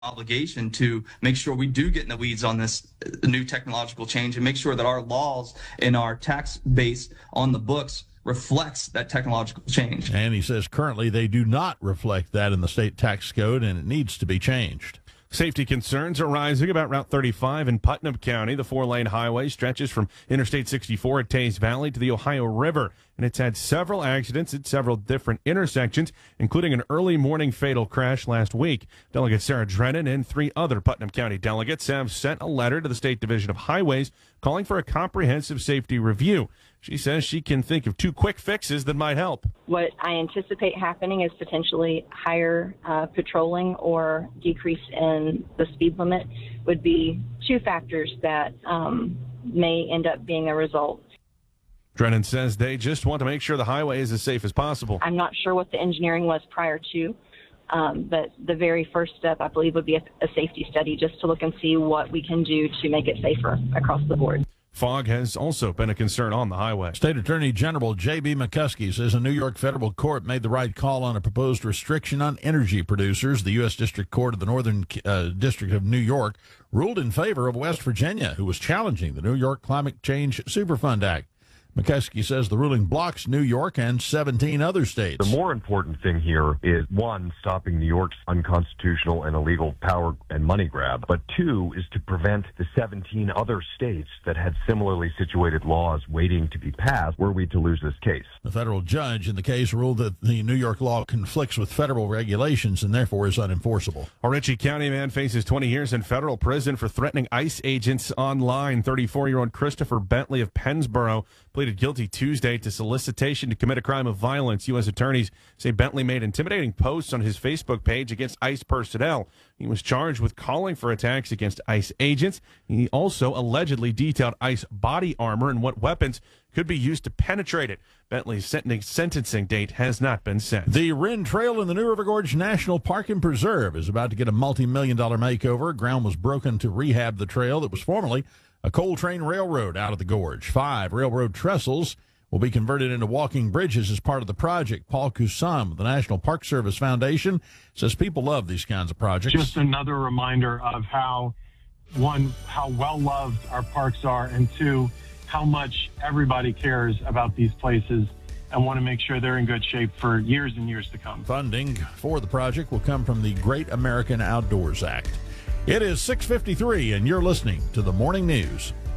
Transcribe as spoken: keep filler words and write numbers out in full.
obligation to make sure we do get in the weeds on this new technological change and make sure that our laws and our tax base on the books reflects that technological change. And he says currently they do not reflect that in the state tax code, and it needs to be changed. Safety concerns are rising about Route thirty-five in Putnam County. The four-lane highway stretches from Interstate sixty-four at Tays Valley to the Ohio River, and it's had several accidents at several different intersections, including an early morning fatal crash last week. Delegate Sarah Drennan and three other Putnam County delegates have sent a letter to the State Division of Highways calling for a comprehensive safety review. She says she can think of two quick fixes that might help. What I anticipate happening is potentially higher uh, patrolling or decrease in the speed limit would be two factors that um, may end up being a result. Drennan says they just want to make sure the highway is as safe as possible. I'm not sure what the engineering was prior to, um, but the very first step, I believe, would be a, a safety study just to look and see what we can do to make it safer across the board. Fog has also been a concern on the highway. State Attorney General J B McCuskey says a New York federal court made the right call on a proposed restriction on energy producers. The U S District Court of the Northern uh, District of New York ruled in favor of West Virginia, who was challenging the New York Climate Change Superfund Act. McCuskey says the ruling blocks New York and seventeen other states. The more important thing here is, one, stopping New York's unconstitutional and illegal power and money grab, but two is to prevent the seventeen other states that had similarly situated laws waiting to be passed were we to lose this case. The federal judge in the case ruled that the New York law conflicts with federal regulations and therefore is unenforceable. A Ritchie County man faces twenty years in federal prison for threatening ICE agents online. thirty-four-year-old Christopher Bentley of Pennsboro pleaded guilty Tuesday to solicitation to commit a crime of violence. U S attorneys say Bentley made intimidating posts on his Facebook page against ICE personnel. He was charged with calling for attacks against ICE agents. He also allegedly detailed ICE body armor and what weapons could be used to penetrate it. Bentley's sentencing date has not been set. The Wren Trail in the New River Gorge National Park and Preserve is about to get a multi-million dollar makeover. Ground was broken to rehab the trail that was formerly a coal train railroad out of the gorge. Five railroad trestles will be converted into walking bridges as part of the project. Paul Kusam of the National Park Service Foundation says people love these kinds of projects. Just another reminder of how, one, how well-loved our parks are, and two, how much everybody cares about these places and want to make sure they're in good shape for years and years to come. Funding for the project will come from the Great American Outdoors Act. It is six fifty-three, and you're listening to the Morning News.